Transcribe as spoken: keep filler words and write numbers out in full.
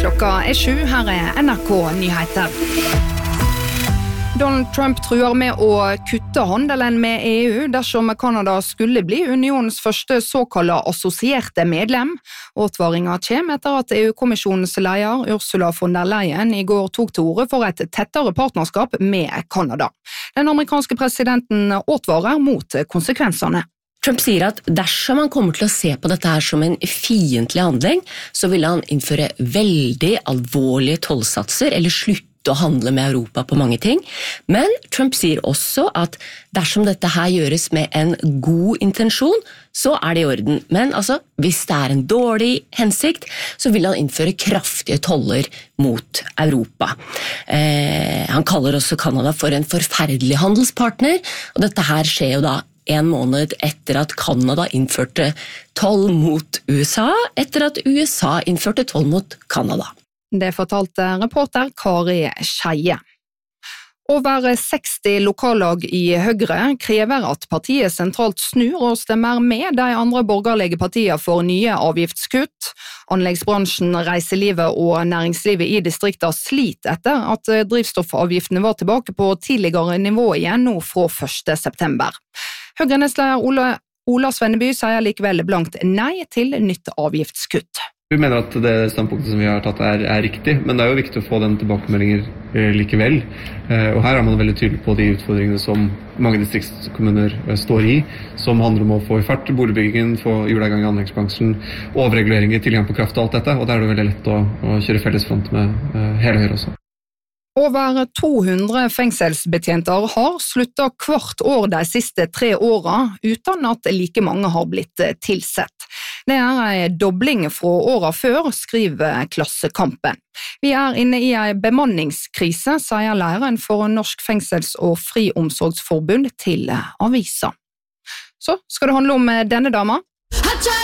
Klokka er sju, her er N R K Nyheter. Donald Trump truer med å kutte handelen med E U dersom Kanada skulle bli unionens første såkalte assosierte medlem. Åtvaringen kommer etter at E U-kommisjonens leder Ursula von der Leyen i går tok til orde for et tettere partnerskap med Kanada. Den amerikanske presidenten åtvarer mot konsekvensene. Trump sier at dersom han kommer til å se på dette her som en fiendtlig handling, så vil han innføre veldig alvorlige tollsatser eller slutte å handle med Europa på mange ting. Men Trump sier også at dersom dette her gjøres med en god intensjon, så er det i orden. Men altså, hvis det er en dårlig hensikt, så vil han innføre kraftige toller mot Europa. Eh, han kaller også Kanada for en forferdelig handelspartner, og dette her skjer jo da en måned etter at Kanada innførte toll mot U S A, etter at U S A innførte toll mot Kanada. Det fortalte reporter Kari Skeie. Over seksti lokallag i Høyre krever at partiet sentralt snur og stemmer med de andre borgerlige partier for nye avgiftskutt. Anleggsbransjen, reiselivet og næringslivet i distriktet sliter etter at drivstoffavgiftene var tilbake på tidligere nivå igjen nå fra første september. Høyre-nestleder Ola, Ola Svenneby sier likevel blankt nei til nytt avgiftskutt. Vi mener at det standpunktet som vi har tatt er, er riktig, men det er jo viktig å få den tilbakemeldinger eh, likevel. Eh, og her er man veldig tydelig på de utfordringene som mange distriktskommuner eh, står i, som handler om å få i fart boligbyggingen, få hjulene i anleggsbransjen, overreguleringer, tilgang på kraft og alt dette, og der er det veldig lett å, å kjøre fellesfront med eh, hele Høyre også. Over to hundre fengselsbetjenter har sluttet hvert år de siste tre årene uten at like mange har blitt tilsett. Det er en dobling fra året før, skriver Klassekampen. Vi er inne i en bemanningskrise, sier lederen for Norsk Fengsels- og Friomsorgsforbund til avisa. Så skal det handle om denne dama.